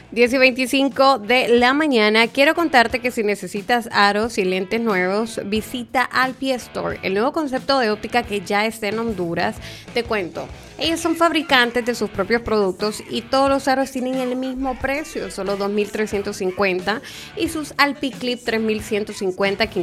10:25 de la mañana. Quiero contarte que si necesitas aros y lentes nuevos, visita Alpi Store, el nuevo concepto de óptica que ya está en Honduras. Te cuento, ellos son fabricantes de sus propios productos y todos los aros tienen el mismo precio, solo $2,350, y sus Alpi Clip 3,150, que